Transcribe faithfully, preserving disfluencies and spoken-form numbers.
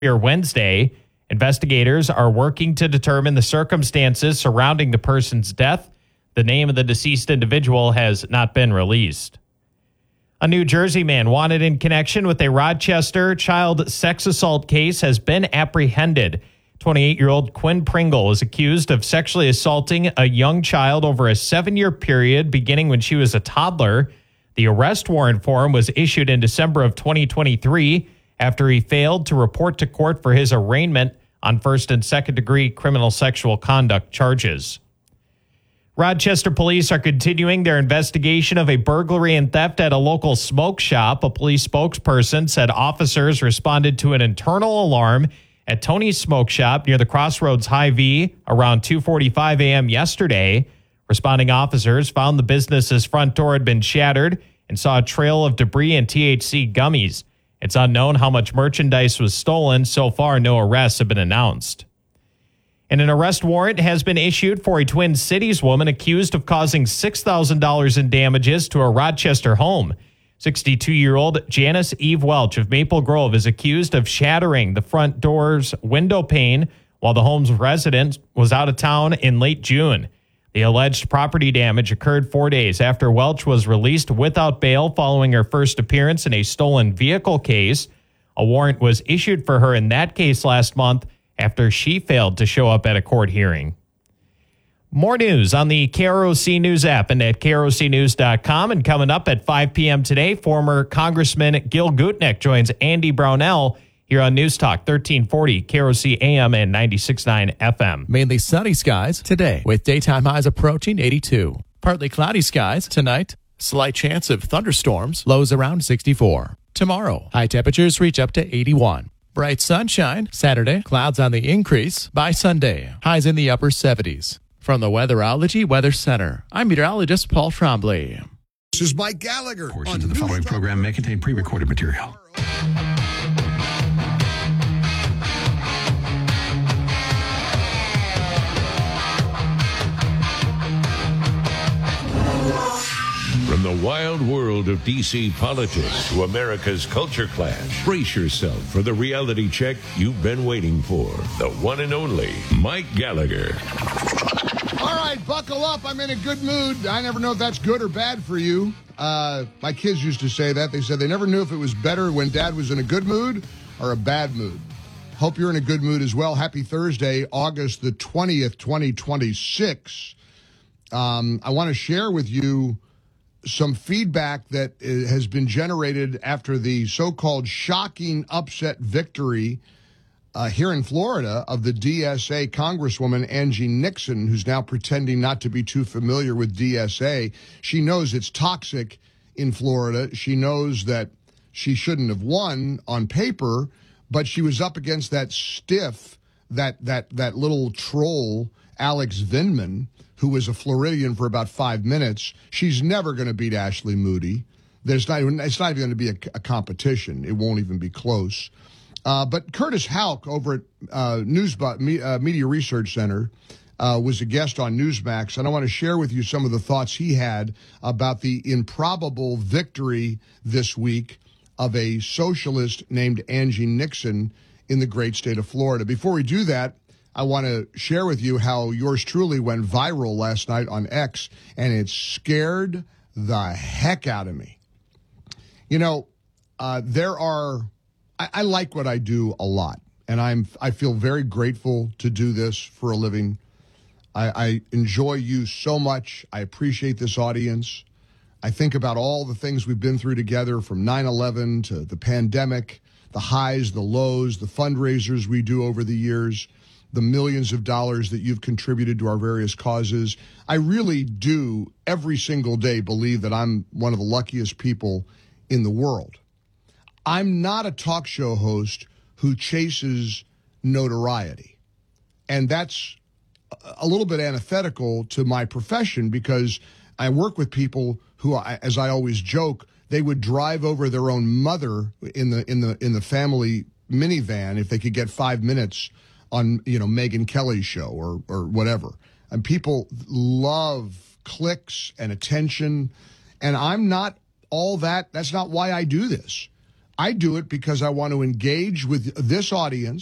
Here Wednesday, investigators are working to determine the circumstances surrounding the person's death. The name of the deceased individual has not been released. A New Jersey man wanted in connection with a Rochester child sex assault case has been apprehended. twenty-eight-year-old Quinn Pringle is accused of sexually assaulting a young child over a seven-year period beginning when she was a toddler. The arrest warrant for him was issued in December of twenty twenty-three after he failed to report to court for his arraignment on first and second degree criminal sexual conduct charges. Rochester police are continuing their investigation of a burglary and theft at a local smoke shop. A police spokesperson said officers responded to an internal alarm at Tony's Smoke Shop near the Crossroads Hy-Vee around two forty-five a.m. yesterday. Responding officers found the business's front door had been shattered and saw a trail of debris and T H C gummies. It's unknown how much merchandise was stolen. So far, no arrests have been announced. And an arrest warrant has been issued for a Twin Cities woman accused of causing six thousand dollars in damages to a Rochester home. sixty-two-year-old Janice Eve Welch of Maple Grove is accused of shattering the front door's window pane while the home's resident was out of town in late June. The alleged property damage occurred four days after Welch was released without bail following her first appearance in a stolen vehicle case. A warrant was issued for her in that case last month after she failed to show up at a court hearing. More news on the K R O C News app and at K R O C news dot com. And coming up at five p.m. today, former Congressman Gil Gutnick joins Andy Brownell here on News Talk thirteen forty, K R O C A M and ninety-six point nine F M. Mainly sunny skies today with daytime highs approaching eighty-two. Partly cloudy skies tonight. Slight chance of thunderstorms. Lows around sixty-four. Tomorrow, high temperatures reach up to eighty-one. Bright sunshine Saturday. Clouds on the increase by Sunday. Highs in the upper seventies. From the Weatherology Weather Center, I'm meteorologist Paul Trombley. This is Mike Gallagher. Portions of the following program may contain pre-recorded material. From the wild world of D C politics to America's culture clash, brace yourself for the reality check you've been waiting for. The one and only Mike Gallagher. All right, buckle up. I'm in a good mood. I never know if that's good or bad for you. Uh, my kids used to say that. They said they never knew if it was better when Dad was in a good mood or a bad mood. Hope you're in a good mood as well. Happy Thursday, August the twentieth, twenty twenty-six. Um, I want to share with you some feedback that has been generated after the so-called shocking upset victory uh, here in Florida of the D S A Congresswoman Angie Nixon, who's now pretending not to be too familiar with D S A. She knows it's toxic in Florida. She knows that she shouldn't have won on paper, but she was up against that stiff, that that that little troll, Alex Vindman, who was a Floridian for about five minutes. She's never going to beat Ashley Moody. There's not even, it's not even going to be a, a competition. It won't even be close. Uh, but Curtis Houck over at uh, News uh, Media Research Center uh, was a guest on Newsmax, and I want to share with you some of the thoughts he had about the improbable victory this week of a socialist named Angie Nixon in the great state of Florida. Before we do that, I want to share with you how yours truly went viral last night on X, and it scared the heck out of me. You know, uh, there are, I, I like what I do a lot, and I'm, I feel very grateful to do this for a living. I, I enjoy you so much. I appreciate this audience. I think about all the things we've been through together, from nine eleven to the pandemic, the highs, the lows, the fundraisers we do over the years, the millions of dollars that you've contributed to our various causes. I really do every single day believe that I'm one of the luckiest people in the world. I'm not a talk show host who chases notoriety. And that's a little bit antithetical to my profession, because I work with people who, as I always joke, they would drive over their own mother in the in the in the family minivan if they could get five minutes on, you know, Megyn Kelly's show or or whatever. And people love clicks and attention. And I'm not all that. That's not why I do this. I do it because I want to engage with this audience.